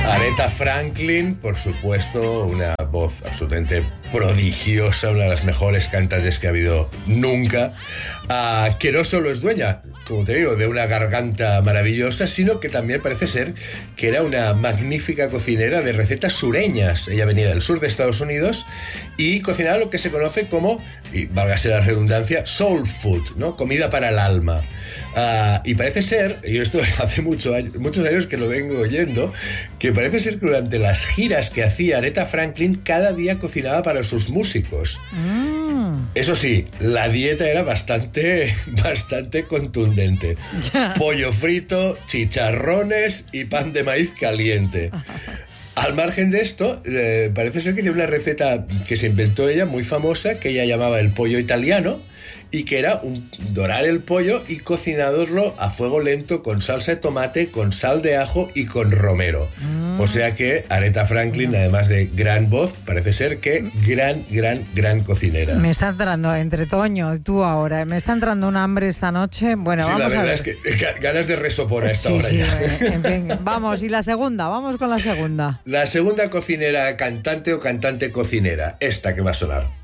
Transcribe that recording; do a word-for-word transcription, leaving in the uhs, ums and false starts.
Aretha Franklin, por supuesto, una voz absolutamente prodigiosa, una de las mejores cantantes que ha habido nunca, uh, que no solo es dueña, como te digo, de una garganta maravillosa, sino que también parece ser que era una magnífica cocinera de recetas sureñas. Ella venía del sur de Estados Unidos y cocinaba lo que se conoce como, y válgase la redundancia, soul food, ¿no? Comida para el alma. Uh, y parece ser, y esto hace mucho, muchos años que lo vengo oyendo, que parece ser que durante las giras que hacía Aretha Franklin, cada día cocinaba para sus músicos. Mm. Eso sí, la dieta era bastante, bastante contundente. Pollo frito, chicharrones y pan de maíz caliente. Al margen de esto, eh, parece ser que tiene una receta que se inventó ella, muy famosa, que ella llamaba el pollo italiano, y que era un, dorar el pollo y cocinarlo a fuego lento con salsa de tomate, con sal de ajo y con romero. Mm. O sea que Aretha Franklin, mm. además de gran voz, parece ser que gran, gran, gran cocinera. Me está entrando, entre Toño y tú ahora, me está entrando un hambre esta noche. Bueno, sí, vamos la verdad a ver. es que ganas de resopor a esta sí, hora sí, ya. En fin, vamos, y la segunda, vamos con la segunda. La segunda cocinera, cantante o cantante cocinera, esta que va a sonar.